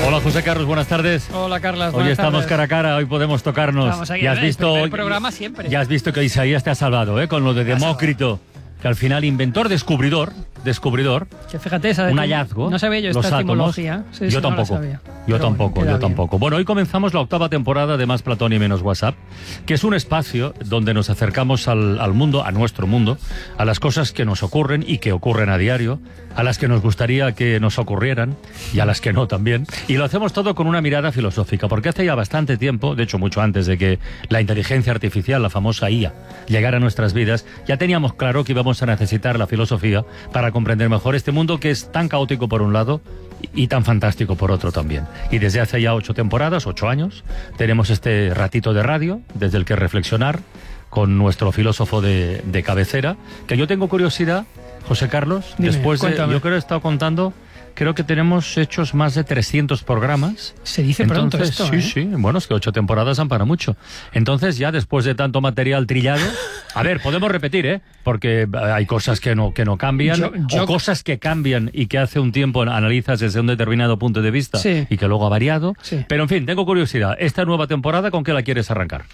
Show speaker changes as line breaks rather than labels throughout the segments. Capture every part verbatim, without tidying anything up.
Hola José Carlos, buenas tardes.
Hola Carlos,
Hoy
buenas
estamos
tardes.
cara a cara, hoy podemos tocarnos.
Estamos aquí
ya
en
has
el
visto
primer programa siempre.
Ya has visto que Isaías te ha salvado, ¿eh? Con lo de Demócrito, que al final inventor, descubridor, descubridor.
Que fíjate, esa
un hallazgo.
No sabía yo
los
esta
átomos.
etimología. Sí,
yo
sí, no la
tampoco.
sabía.
Yo
Pero
tampoco,
bueno,
yo
queda
tampoco. Bueno, hoy comenzamos la octava temporada de Más Platón y Menos WhatsApp, que es un espacio donde nos acercamos al, al mundo, a nuestro mundo, a las cosas que nos ocurren y que ocurren a diario, a las que nos gustaría que nos ocurrieran y a las que no también. Y lo hacemos todo con una mirada filosófica, porque hace ya bastante tiempo, de hecho mucho antes de que la inteligencia artificial, la famosa I A, llegara a nuestras vidas, ya teníamos claro que íbamos a necesitar la filosofía para comprender mejor este mundo que es tan caótico por un lado y tan fantástico por otro también. Y desde hace ya ocho temporadas, ocho años, tenemos este ratito de radio desde el que reflexionar con nuestro filósofo de, de cabecera, que yo tengo curiosidad, José Carlos,
Dime,
después de,
cuéntame.
yo creo que he estado contando, creo que tenemos hechos más de trescientos programas.
Se dice pronto esto,
Sí,
¿eh?
sí, bueno, es que ocho temporadas han para mucho. Entonces ya después de tanto material trillado, a ver, podemos repetir, ¿eh? Porque hay cosas que no, que no cambian,
Yo- yo-
o cosas que cambian y que hace un tiempo analizas desde un determinado punto de vista
Sí.
y que luego ha variado.
Sí.
Pero en fin, tengo curiosidad, esta nueva temporada, ¿con qué la quieres arrancar?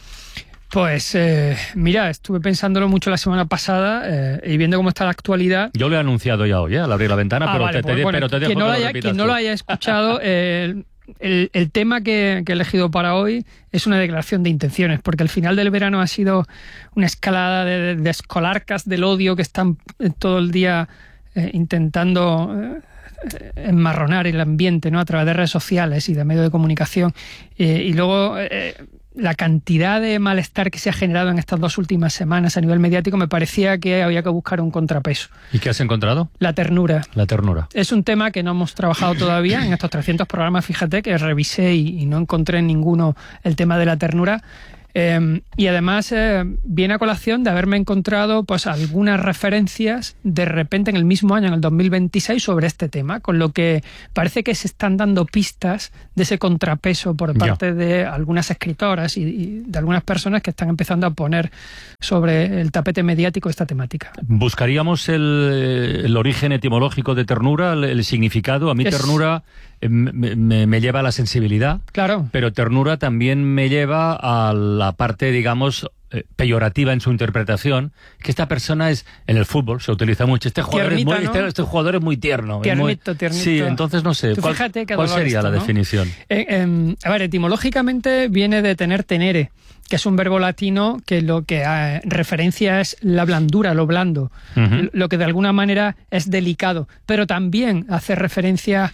Pues eh, mira, estuve pensándolo mucho la semana pasada eh, y viendo cómo está la actualidad.
Yo lo he anunciado ya hoy, ¿eh? Al abrir la ventana,
Ah,
pero,
vale,
te,
pues
te,
bueno,
pero te dejo
quien no
que
lo
lo
haya,
repitas
quien no
tú.
lo haya escuchado, eh, el, el tema que, que he elegido para hoy es una declaración de intenciones, porque el final del verano ha sido una escalada de, de escolarcas del odio que están eh, todo el día eh, intentando eh, enmarronar el ambiente, ¿no? A través de redes sociales y de medios de comunicación. Eh, y luego eh, la cantidad de malestar que se ha generado en estas dos últimas semanas a nivel mediático, me parecía que había que buscar un contrapeso.
¿Y qué has encontrado?
La ternura.
La ternura.
Es un tema que no hemos trabajado todavía en estos trescientos programas, fíjate, que revisé y, y no encontré en ninguno el tema de la ternura. Eh, y además eh, viene a colación de haberme encontrado pues algunas referencias de repente en el mismo año, en el dos mil veintiséis, sobre este tema, con lo que parece que se están dando pistas de ese contrapeso por parte
Ya.
de algunas escritoras y, y de algunas personas que están empezando a poner sobre el tapete mediático esta temática.
¿Buscaríamos el, el origen etimológico de ternura, el, el significado? A mí
Es-
ternura eh, me, me- me lleva a la sensibilidad,
Claro.
pero ternura también me lleva a la parte, digamos, eh, peyorativa en su interpretación, que esta persona es, en el fútbol se utiliza mucho, este jugador, es
Tiernita,
muy,
¿no?
este, este jugador es muy tierno. es
Tiernito,
muy-
tiernito.
Sí, entonces no sé,
Tú
¿cuál,
fíjate qué
cuál
dolor
sería
esto,
la
¿no?
definición?
Eh, eh, a ver, etimológicamente viene de tener tenere, que es un verbo latino que lo que eh, referencia es la blandura, lo blando,
Ujú.
lo que de alguna manera es delicado, pero también hace referencia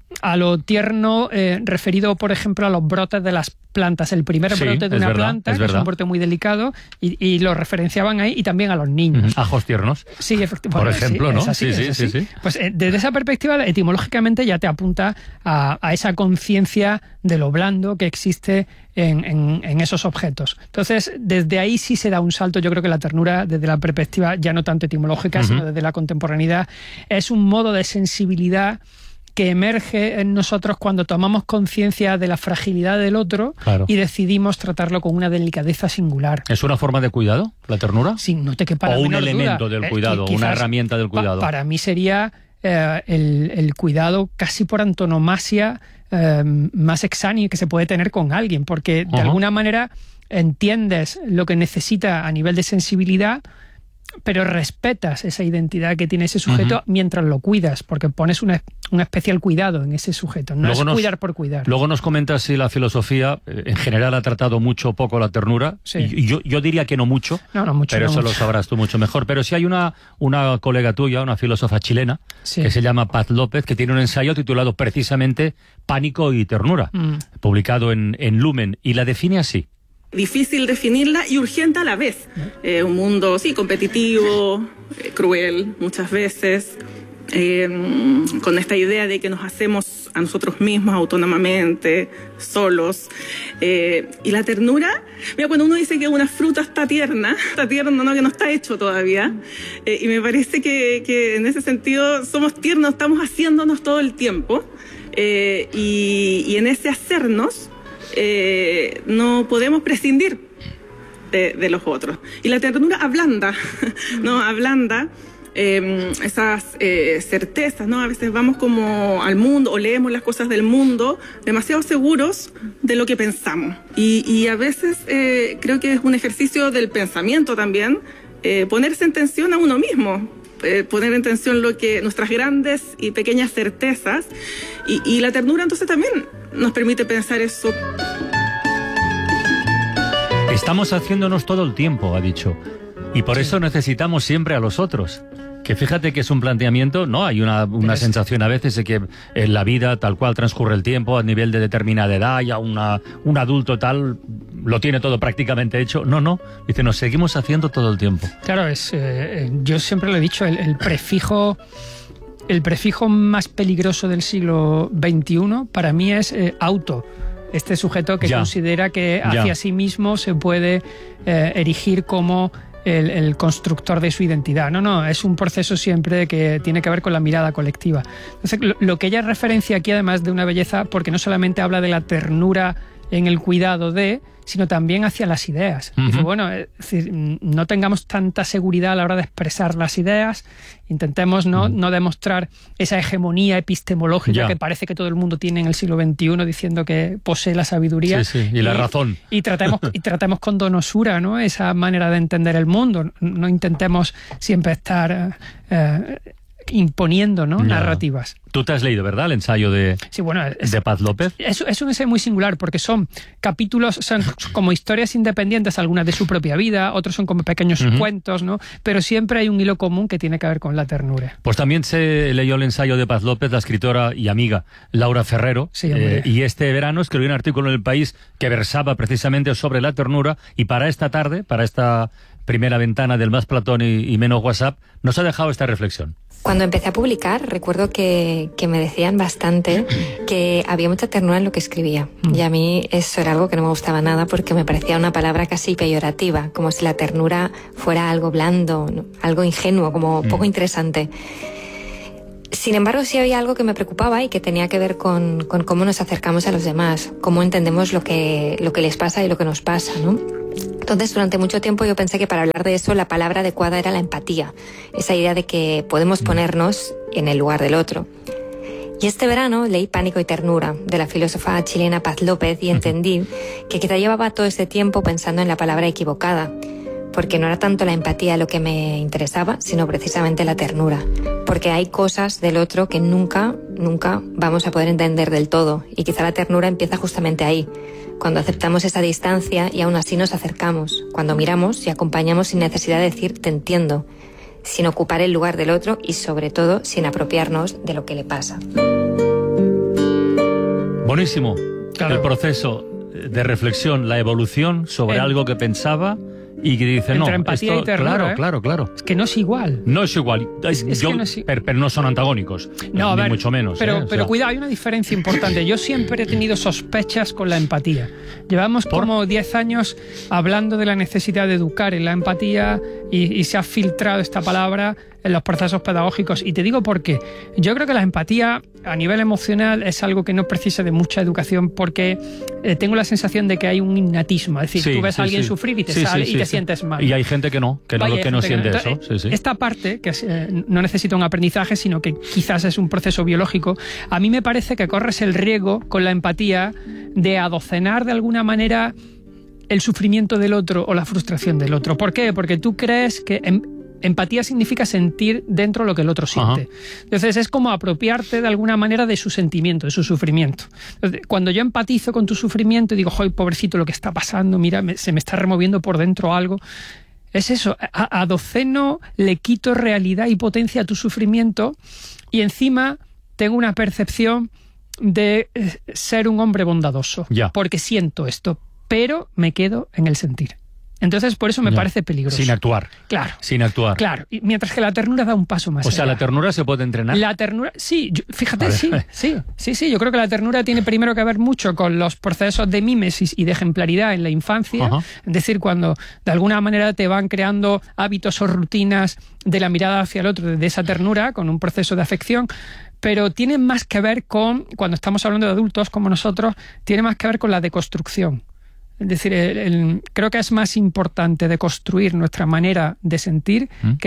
a lo tierno, eh, referido, por ejemplo, a los brotes de las plantas. El primer
Sí,
brote de
es
una
verdad,
planta,
es
que es
verdad.
un brote muy delicado, y, y lo referenciaban ahí, y también a los niños.
Ujú. Ajos tiernos.
Sí, efectivamente.
Por ejemplo, ¿no?
Es así,
Sí,
es
sí,
así.
sí, sí.
Pues eh, desde esa perspectiva, etimológicamente ya te apunta a, a esa conciencia de lo blando que existe en, en- en esos objetos. Entonces, desde ahí sí se da un salto. Yo creo que la ternura, desde la perspectiva ya no tanto etimológica,
Ujú.
sino desde la contemporaneidad, es un modo de sensibilidad que emerge en nosotros cuando tomamos conciencia de la fragilidad del otro,
Claro.
y decidimos tratarlo con una delicadeza singular.
¿Es una forma de cuidado, la ternura?
Sin, no te quepa la
¿O un
menor duda.
elemento del
Eh,
cuidado,
qui-
una
quizás
herramienta del
pa-
cuidado?
para mí sería eh, el, el cuidado casi por antonomasia eh, más exánime que se puede tener con alguien, porque de
Ajá.
alguna manera entiendes lo que necesita a nivel de sensibilidad, pero respetas esa identidad que tiene ese sujeto
Ujú.
mientras lo cuidas, porque pones una, un especial cuidado en ese sujeto. No
Luego
es
nos-
cuidar por cuidar.
Luego nos comentas si la filosofía eh, en general ha tratado mucho o poco la ternura.
Sí.
Y yo, yo diría que no mucho,
No, no, mucho.
pero
no
eso
mucho.
lo sabrás tú mucho mejor. Pero sí hay una, una colega tuya, una filósofa chilena,
Sí.
que se llama Paz López, que tiene un ensayo titulado precisamente Pánico y Ternura,
Mm.
publicado en, en Lumen, y la define así.
Difícil definirla y urgente a la vez. Eh, un mundo, sí, competitivo, eh, cruel muchas veces, eh, con esta idea de que nos hacemos a nosotros mismos autónomamente, solos. Eh, y la ternura, mira, cuando uno dice que una fruta está tierna, está tierno, ¿no? Que no está hecho todavía. Eh, y me parece que, que en ese sentido somos tiernos, estamos haciéndonos todo el tiempo. Eh, y, y en ese hacernos, eh, no podemos prescindir de, de los otros. Y la ternura ablanda, ¿no? Ablanda eh, esas eh, certezas, ¿no? A veces vamos como al mundo o leemos las cosas del mundo demasiado seguros de lo que pensamos. Y, y a veces eh, creo que es un ejercicio del pensamiento también, eh, ponerse en tensión a uno mismo. Eh, poner en tensión lo que nuestras grandes y pequeñas certezas y, y la ternura entonces también nos permite pensar eso.
Estamos haciéndonos todo el tiempo, ha dicho, y por eso necesitamos siempre a los otros. Que fíjate que es un planteamiento, ¿no? Hay una, una sensación a veces de que en la vida, tal cual transcurre el tiempo, a nivel de determinada edad, ya una, un adulto tal lo tiene todo prácticamente hecho. No, no, dice, nos seguimos haciendo todo el tiempo.
Claro, es eh, yo siempre lo he dicho, el, el prefijo... El prefijo más peligroso del siglo veintiuno para mí es eh, auto. Este sujeto que
ya.
considera que
ya.
hacia sí mismo se puede eh, erigir como el, el constructor de su identidad. No, no, es un proceso siempre que tiene que ver con la mirada colectiva. Entonces, lo, lo que ella referencia aquí, además de una belleza, porque no solamente habla de la ternura en el cuidado de, sino también hacia las ideas. Uh-huh. Dice, bueno, es decir, no tengamos tanta seguridad a la hora de expresar las ideas, intentemos no, uh-huh. no demostrar esa hegemonía epistemológica yeah. que parece que todo el mundo tiene en el siglo veintiuno diciendo que posee la sabiduría.
Sí, sí, y, y la razón.
Y tratemos, y tratemos con donosura, ¿no? Esa manera de entender el mundo. No intentemos siempre estar eh, imponiendo, ¿no? Yeah. narrativas.
Tú te has leído, ¿verdad?, el ensayo de,
sí, bueno, es,
de Paz López.
Es, es un ensayo muy singular porque son capítulos, son como historias independientes, algunas de su propia vida, otros son como pequeños uh-huh. cuentos, ¿no? Pero siempre hay un hilo común que tiene que ver con la ternura.
Pues también se leyó el ensayo de Paz López, la escritora y amiga Laura Ferrero,
sí,
eh, y este verano escribió un artículo en El País que versaba precisamente sobre la ternura, y para esta tarde, para esta primera ventana del Más Platón y, y menos WhatsApp, nos ha dejado esta reflexión.
Cuando empecé a publicar, recuerdo que, que me decían bastante que había mucha ternura en lo que escribía. Mm. Y a mí eso era algo que no me gustaba nada porque me parecía una palabra casi peyorativa, como si la ternura fuera algo blando, ¿no? Algo ingenuo, como mm. poco interesante. Sin embargo, sí había algo que me preocupaba y que tenía que ver con, con cómo nos acercamos a los demás, cómo entendemos lo que, lo que les pasa y lo que nos pasa, ¿no? Entonces, durante mucho tiempo yo pensé que para hablar de eso la palabra adecuada era la empatía, esa idea de que podemos ponernos en el lugar del otro. Y este verano leí Pánico y ternura, de la filósofa chilena Paz López, y entendí que quizá llevaba todo ese tiempo pensando en la palabra equivocada, porque no era tanto la empatía lo que me interesaba, sino precisamente la ternura. Porque hay cosas del otro que nunca, nunca vamos a poder entender del todo, y quizá la ternura empieza justamente ahí, cuando aceptamos esa distancia y aún así nos acercamos, cuando miramos y acompañamos sin necesidad de decir te entiendo, sin ocupar el lugar del otro y sobre todo sin apropiarnos de lo que le pasa.
Buenísimo.
Claro. El
proceso de reflexión, la evolución sobre el... algo que pensaba y que dice,
entre
no,
empatía
esto,
y ternura,
claro,
¿eh?
claro, claro.
Es que no es igual.
No es igual. Es,
es
yo,
que no es...
pero, pero no son antagónicos.
No, a
ni
ver,
mucho menos.
Pero,
¿eh?
pero
sea...
cuidado, hay una diferencia importante. Yo siempre he tenido sospechas con la empatía. Llevamos ¿Por? como diez años hablando de la necesidad de educar en la empatía y, y se ha filtrado esta palabra en los procesos pedagógicos. Y te digo por qué. Yo creo que la empatía a nivel emocional es algo que no precisa de mucha educación porque eh, tengo la sensación de que hay un innatismo. Es decir,
sí,
tú ves
sí,
a alguien
sí.
sute y te
sí,
sale
sí,
y
sí,
te
sí.
sientes mal.
Y hay gente que no, que no,
Vaya,
que no siente
que no.
eso.
Entonces,
sí, sí.
Esta parte, que es, eh, no necesita un aprendizaje, sino que quizás es un proceso biológico, a mí me parece que corres el riesgo con la empatía de adocenar de alguna manera el sufrimiento del otro o la frustración del otro. ¿Por qué? Porque tú crees que... En, empatía significa sentir dentro lo que el otro siente. Ajá. Entonces es como apropiarte de alguna manera de su sentimiento, de su sufrimiento. Entonces, cuando yo empatizo con tu sufrimiento y digo, joder, pobrecito, lo que está pasando, mira, me, se me está removiendo por dentro algo. Es eso, a, a doceno le quito realidad y potencia a tu sufrimiento y encima tengo una percepción de eh, ser un hombre bondadoso.
Ya.
Porque siento esto, pero me quedo en el sentir. Entonces, por eso me
ya.
parece peligroso.
Sin actuar.
Claro.
Sin actuar.
Claro. Y mientras que la ternura da un paso más
O sea,
allá.
¿la ternura se puede entrenar?
La ternura, sí. Yo, fíjate, sí, sí. Sí, sí. Yo creo que la ternura tiene primero que ver mucho con los procesos de mímesis y de ejemplaridad en la infancia. Ajá. Es decir, cuando de alguna manera te van creando hábitos o rutinas de la mirada hacia el otro, de esa ternura, con un proceso de afección. Pero tiene más que ver con, cuando estamos hablando de adultos como nosotros, tiene más que ver con la deconstrucción. Es decir, el, el, creo que es más importante deconstruir nuestra manera de sentir ¿Mm? que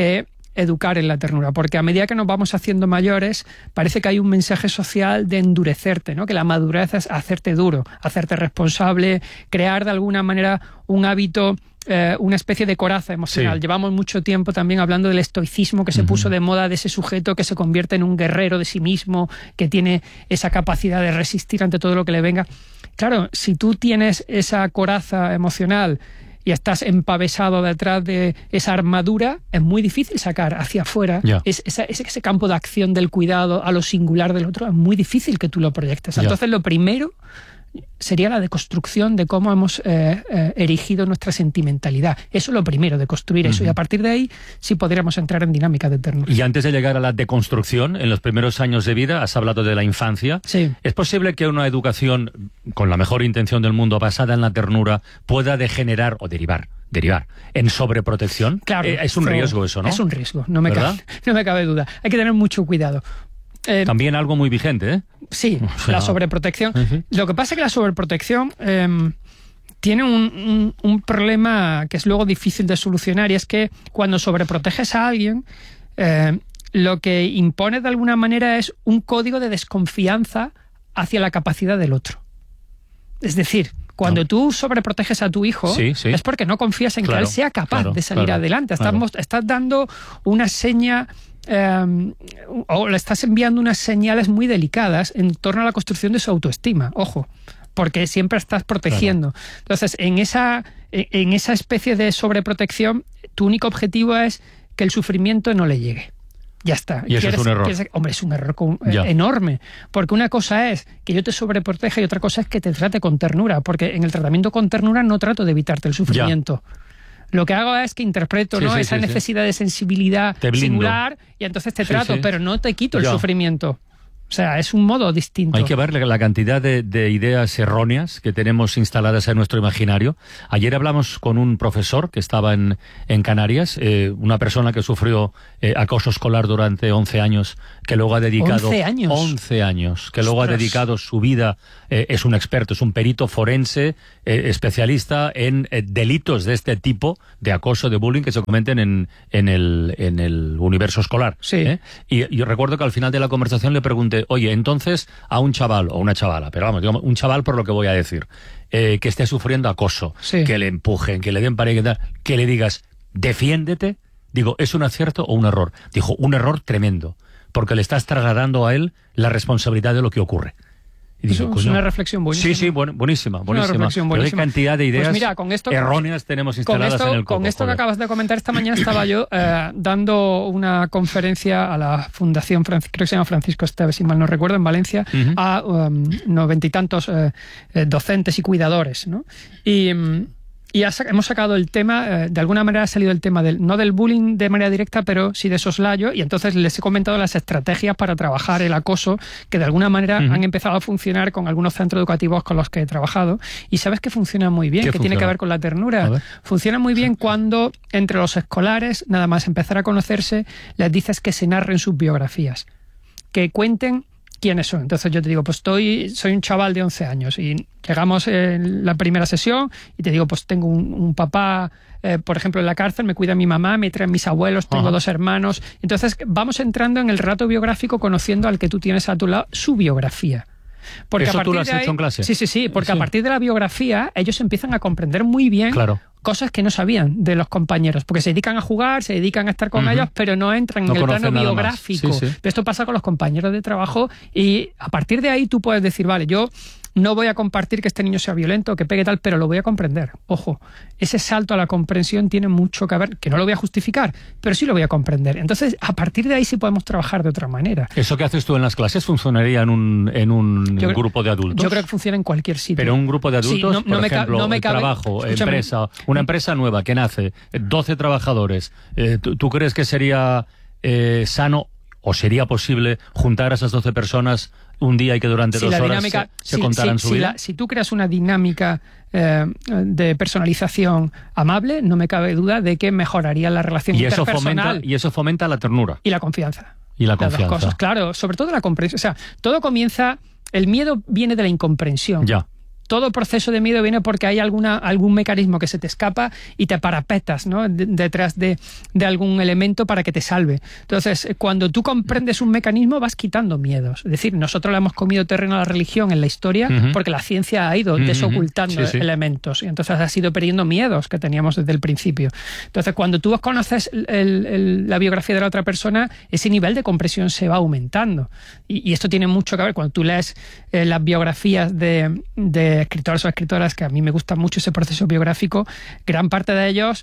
educar en la ternura, porque a medida que nos vamos haciendo mayores parece que hay un mensaje social de endurecerte, ¿no? Que la madurez es hacerte duro, hacerte responsable, crear de alguna manera un hábito, eh, una especie de coraza emocional. Sí. Llevamos mucho tiempo también hablando del estoicismo que se uh-huh. puso de moda, de ese sujeto que se convierte en un guerrero de sí mismo, que tiene esa capacidad de resistir ante todo lo que le venga. Claro, si tú tienes esa coraza emocional y estás empavesado detrás de esa armadura, es muy difícil sacar hacia afuera yeah. es, ese, ese campo de acción del cuidado a lo singular del otro. Es muy difícil que tú lo proyectes. Yeah. Entonces, lo primero sería la deconstrucción de cómo hemos eh, eh, erigido nuestra sentimentalidad. Eso es lo primero, de construir uh-huh. eso. Y a partir de ahí sí podríamos entrar en dinámica de ternura.
Y antes de llegar a la deconstrucción, en los primeros años de vida, has hablado de la infancia.
Sí.
¿Es posible que una educación con la mejor intención del mundo, basada en la ternura, pueda degenerar o derivar? derivar en sobreprotección?
Claro.
Eh, es un riesgo eso, ¿no?
Es un riesgo, no me, cabe, no me cabe duda. Hay que tener mucho cuidado.
Eh, También algo muy vigente, ¿eh?
Sí, o sea, la sobreprotección. Uh-huh. Lo que pasa es que la sobreprotección eh, tiene un, un, un problema que es luego difícil de solucionar, y es que cuando sobreproteges a alguien, eh, lo que impone de alguna manera es un código de desconfianza hacia la capacidad del otro. Es decir, cuando no. tú sobreproteges a tu hijo, sí, sí. es porque no confías en claro, que él sea capaz claro, de salir claro, adelante. Estás, claro. estás dando una seña... Eh, o le estás enviando unas señales muy delicadas en torno a la construcción de su autoestima, ojo, porque siempre estás protegiendo. Claro. Entonces, en esa, en esa especie de sobreprotección, tu único objetivo es que el sufrimiento no le llegue. Ya está.
Y eso es un error.
¿Quieres? Hombre, es un error con, eh, enorme, porque una cosa es que yo te sobreproteja y otra cosa es que te trate con ternura, porque en el tratamiento con ternura no trato de evitarte el sufrimiento. Ya. Lo que hago es que interpreto sí, ¿no? sí, esa sí, necesidad sí. de sensibilidad singular y entonces te trato, sí, sí. pero no te quito el ya. sufrimiento. O sea, es un modo distinto.
Hay que ver la cantidad de, de ideas erróneas que tenemos instaladas en nuestro imaginario. Ayer hablamos con un profesor que estaba en, en Canarias, eh, una persona que sufrió eh, acoso escolar durante once años, que luego ha dedicado...
¿once años?
once años, que luego Ostras. ha dedicado su vida, eh, es un experto, es un perito forense, eh, especialista en eh, delitos de este tipo, de acoso, de bullying, que se cometen en, en, el, en el universo escolar.
Sí.
¿eh? Y yo recuerdo que al final de la conversación le pregunté, oye, entonces a un chaval o una chavala, pero vamos, digamos, un chaval por lo que voy a decir, eh, que esté sufriendo acoso,
sí.
que le empujen, que le den pared, que, tal, que le digas, defiéndete, digo, ¿es un acierto o un error? Dijo, un error tremendo, porque le estás trasladando a él la responsabilidad de lo que ocurre.
Y digo, es una reflexión buenísima.
Sí, sí, bueno, buenísima, buenísima.
Una reflexión buenísima.
Pero hay cantidad de ideas
pues mira, con esto,
erróneas tenemos instaladas
con esto,
en el coco.
Con esto joder. que acabas de comentar, esta mañana estaba yo eh, dando una conferencia a la Fundación, Francis, creo que se llama Francisco Esteves, si mal no recuerdo, en Valencia, uh-huh. a um, noventa y tantos eh, eh, docentes y cuidadores, ¿no? Y... Um, Y ha, hemos sacado el tema, eh, de alguna manera ha salido el tema, del no del bullying de manera directa, pero sí de soslayo, y entonces les he comentado las estrategias para trabajar el acoso, que de alguna manera uh-huh. han empezado a funcionar con algunos centros educativos con los que he trabajado, y sabes que funciona muy bien, que funciona? tiene que ver con la ternura. Funciona muy bien cuando entre los escolares, nada más empezar a conocerse, les dices que se narren sus biografías, que cuenten quiénes son. Entonces yo te digo, pues estoy, soy un chaval de once años y llegamos en la primera sesión y te digo, pues tengo un, un papá, eh, por ejemplo, en la cárcel, me cuida mi mamá, me traen mis abuelos, tengo Ajá. dos hermanos. Entonces vamos entrando en el relato biográfico conociendo al que tú tienes a tu lado su biografía. Porque
¿Eso
a partir
tú lo has
de ahí,
hecho en clase?
Sí, sí, sí, porque sí. a partir de la biografía ellos empiezan a comprender muy bien
claro.
cosas que no sabían de los compañeros, porque se dedican a jugar, se dedican a estar con uh-huh. ellos, pero no entran no en el plano biográfico.
Sí, sí.
Esto pasa con los compañeros de trabajo y a partir de ahí tú puedes decir, vale, yo no voy a compartir que este niño sea violento, que pegue tal, pero lo voy a comprender. Ojo, ese salto a la comprensión tiene mucho que ver, que no lo voy a justificar, pero sí lo voy a comprender. Entonces, a partir de ahí sí podemos trabajar de otra manera.
¿Eso que haces tú en las clases funcionaría en un, en un yo grupo de adultos?
Yo creo que funciona en cualquier sitio.
Pero un grupo de adultos,
sí, no,
por
no
ejemplo,
me no me cabe,
trabajo, empresa, una empresa nueva que nace, doce trabajadores, eh, ¿tú, ¿tú crees que sería eh, sano o sería posible juntar a esas doce personas un día y que durante
si
dos horas
dinámica,
se, se
si,
contaran
si,
su
si
vida?
La, si tú creas una dinámica eh, de personalización amable, no me cabe duda de que mejoraría la relación
y eso
interpersonal.
Fomenta, y eso fomenta la ternura.
Y la confianza.
Y la confianza.
Las dos cosas, claro, sobre todo la comprensión. O sea, todo comienza... El miedo viene de la incomprensión.
Ya.
todo proceso de miedo viene porque hay alguna, algún mecanismo que se te escapa y te parapetas, ¿no?, de, detrás de, de algún elemento para que te salve. Entonces, cuando tú comprendes un mecanismo, vas quitando miedos. Es decir, nosotros le hemos comido terreno a la religión en la historia uh-huh. porque la ciencia ha ido uh-huh. desocultando sí, sí. elementos y entonces has ido perdiendo miedos que teníamos desde el principio. Entonces, cuando tú conoces el, el, la biografía de la otra persona, ese nivel de compresión se va aumentando. Y, y esto tiene mucho que ver cuando tú lees eh, las biografías de, de escritores o escritoras, que a mí me gusta mucho ese proceso biográfico, gran parte de ellos...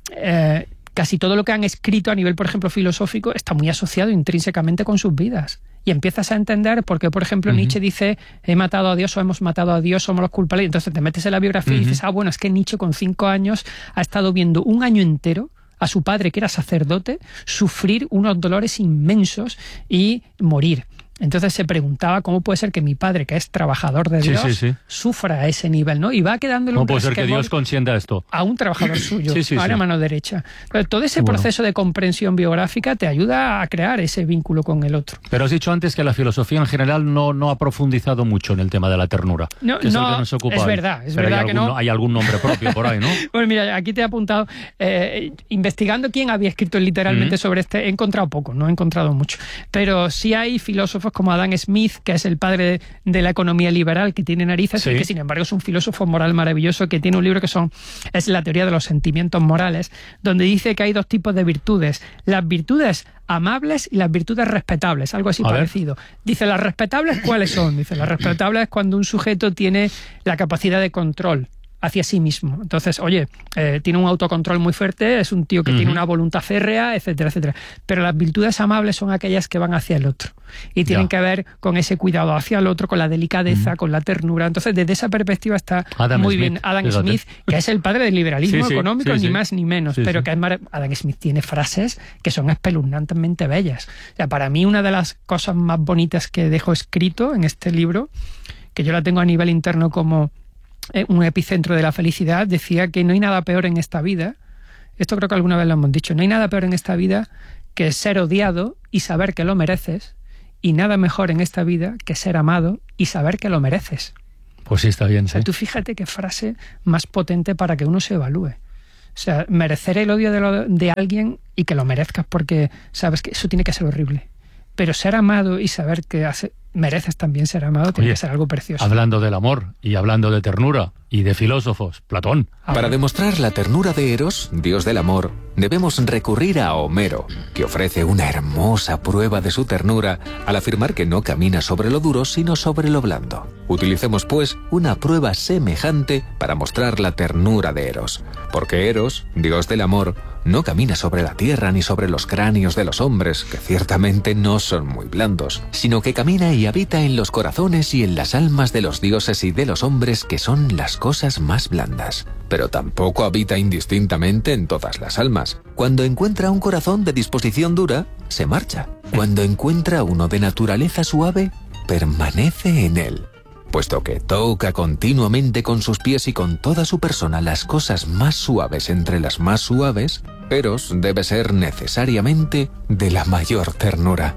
Eh, casi todo lo que han escrito a nivel, por ejemplo, filosófico, está muy asociado intrínsecamente con sus vidas. Y empiezas a entender por qué, por ejemplo, uh-huh. Nietzsche dice, he matado a Dios o hemos matado a Dios, somos los culpables. Y entonces te metes en la biografía uh-huh. y dices, ah, bueno, es que Nietzsche con cinco años ha estado viendo un año entero a su padre, que era sacerdote, sufrir unos dolores inmensos y morir. Entonces se preguntaba cómo puede ser que mi padre, que es trabajador de Dios, sí, sí, sí. sufra a ese nivel, ¿no? Y va quedando...
¿Cómo puede ser que Dios consienta esto?
A un trabajador suyo,
sí, sí,
a la
sí.
mano derecha. Pero todo ese
bueno.
proceso de comprensión biográfica te ayuda a crear ese vínculo con el otro.
Pero has dicho antes que la filosofía en general no, no ha profundizado mucho en el tema de la ternura.
No,
que es,
no,
el que nos ocupa
es
hoy.
verdad, es
Pero
verdad
hay
que
algún,
no.
Hay algún nombre propio por ahí, ¿no?
Pues mira, aquí te he apuntado, eh, investigando quién había escrito literalmente mm-hmm. sobre este, he encontrado poco, no he encontrado mucho. Pero sí hay filósofos como Adam Smith, que es el padre de la economía liberal, que tiene narices, sí. y que sin embargo es un filósofo moral maravilloso, que tiene un libro que son es la teoría de los sentimientos morales, donde dice que hay dos tipos de virtudes, las virtudes amables y las virtudes respetables, algo así a parecido. Ver. Dice, las respetables, ¿cuáles son? Dice, las respetables es cuando un sujeto tiene la capacidad de control hacia sí mismo. Entonces, oye, eh, tiene un autocontrol muy fuerte, es un tío que uh-huh. tiene una voluntad férrea, etcétera, etcétera. Pero las virtudes amables son aquellas que van hacia el otro y tienen ya. que ver con ese cuidado hacia el otro, con la delicadeza, uh-huh. con la ternura. Entonces, desde esa perspectiva está
Adam
muy
Smith,
bien Adam
fíjate.
Smith, que es el padre del liberalismo sí, sí, económico, sí, ni sí. más ni menos, sí, pero sí. que es mar... Adam Smith tiene frases que son espeluznantemente bellas. O sea, para mí una de las cosas más bonitas que dejo escrito en este libro, que yo la tengo a nivel interno como un epicentro de la felicidad, decía que no hay nada peor en esta vida, esto creo que alguna vez lo hemos dicho, no hay nada peor en esta vida que ser odiado y saber que lo mereces, y nada mejor en esta vida que ser amado y saber que lo mereces.
Pues sí, está bien,
o sea,
sí.
Tú fíjate qué frase más potente para que uno se evalúe. O sea, merecer el odio de, lo, de alguien y que lo merezcas, porque sabes que eso tiene que ser horrible. Pero ser amado y saber que hace, mereces también ser amado tiene Oye, que ser algo precioso.
Hablando del amor y hablando de ternura y de filósofos, Platón.
Para demostrar la ternura de Eros, dios del amor, debemos recurrir a Homero, que ofrece una hermosa prueba de su ternura al afirmar que no camina sobre lo duro, sino sobre lo blando. Utilicemos, pues, una prueba semejante para mostrar la ternura de Eros, porque Eros, dios del amor, no camina sobre la tierra ni sobre los cráneos de los hombres, que ciertamente no son muy blandos, sino que camina y habita en los corazones y en las almas de los dioses y de los hombres, que son las cosas más blandas. Pero tampoco habita indistintamente en todas las almas. Cuando encuentra un corazón de disposición dura, se marcha. Cuando encuentra uno de naturaleza suave, permanece en él. Puesto que toca continuamente con sus pies y con toda su persona las cosas más suaves entre las más suaves, Eros debe ser necesariamente de la mayor ternura.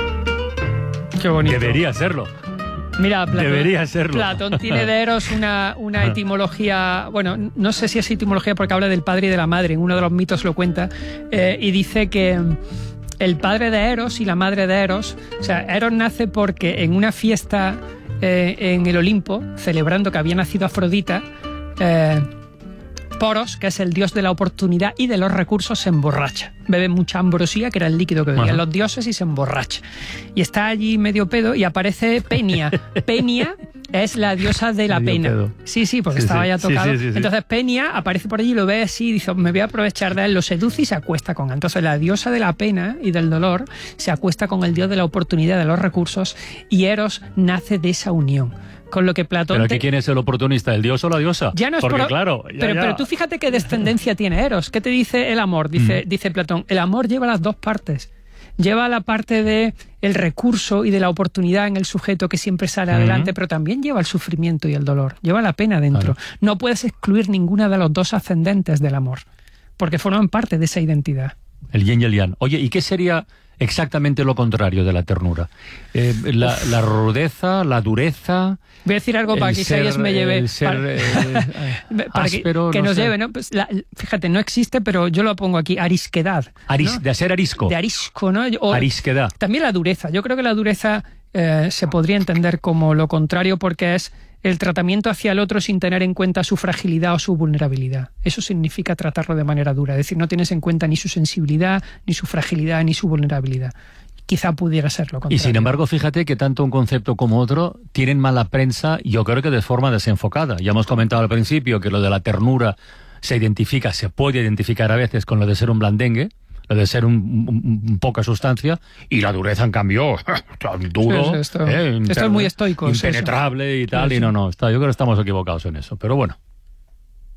Qué bonito.
Debería serlo.
Mira, Platón,
Debería serlo.
Platón tiene de Eros una, una etimología, bueno, no sé si es etimología porque habla del padre y de la madre, en uno de los mitos lo cuenta, eh, y dice que el padre de Eros y la madre de Eros, o sea, Eros nace porque en una fiesta eh, en el Olimpo, celebrando que había nacido Afrodita, eh, Poros, que es el dios de la oportunidad y de los recursos, se emborracha. Bebe mucha ambrosía, que era el líquido que bebían los dioses, y se emborracha. Y está allí medio pedo y aparece Penia. Penia es la diosa de la medio pena. Pedo. Sí, sí, porque sí, estaba sí. ya tocado. Sí, sí, sí, Entonces Penia aparece por allí, lo ve así y dice, me voy a aprovechar de él, lo seduce y se acuesta con él. Entonces la diosa de la pena y del dolor se acuesta con el dios de la oportunidad, de los recursos, y Eros nace de esa unión. Con lo que Platón...
¿Pero aquí te... quién es el oportunista? ¿El dios o la diosa?
Ya no es
Porque
por...
claro... Ya,
pero,
ya.
pero tú fíjate qué descendencia tiene Eros. ¿Qué te dice el amor? Dice, mm. dice Platón, el amor lleva las dos partes. Lleva la parte de el recurso y de la oportunidad en el sujeto que siempre sale adelante, mm. pero también lleva el sufrimiento y el dolor. Lleva la pena dentro. Claro. No puedes excluir ninguna de los dos ascendentes del amor, porque forman parte de esa identidad.
El yin y el yang. Oye, ¿y qué sería exactamente lo contrario de la ternura. Eh, la, la rudeza, la dureza...
Voy a decir algo para que Isaías me lleve...
El ser,
para,
eh,
para
áspero,
que, que
no
nos
sé.
lleve, ¿no? Pues la, fíjate, no existe, pero yo lo pongo aquí, arisquedad.
Aris,
¿no?
De ser arisco.
De arisco, ¿no? O,
Arisquedad.
También la dureza. Yo creo que la dureza eh, se podría entender como lo contrario porque es el tratamiento hacia el otro sin tener en cuenta su fragilidad o su vulnerabilidad. Eso significa tratarlo de manera dura. Es decir, no tienes en cuenta ni su sensibilidad, ni su fragilidad, ni su vulnerabilidad. Quizá pudiera ser lo contrario.
Y sin embargo, fíjate que tanto un concepto como otro tienen mala prensa, yo creo que de forma desenfocada. Ya hemos comentado al principio que lo de la ternura se identifica, se puede identificar a veces con lo de ser un blandengue, lo de ser un, un, un poca sustancia, y la dureza, en cambio, tan duro,
Sí, sí, esto,
eh,
esto es muy estoico.
impenetrable
sí, sí.
y tal,
Sí,
y
sí.
no, no, está, yo creo que estamos equivocados en eso, pero bueno.